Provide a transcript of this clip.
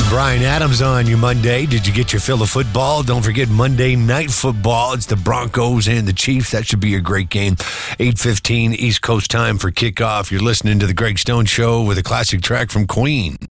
Brian Adams on your Monday. Did you get your fill of football? Don't forget Monday Night Football. It's the Broncos and the Chiefs. That should be a great game. 8:15 East Coast time for kickoff. You're listening to The Greg Stone Show with a classic track from Queen.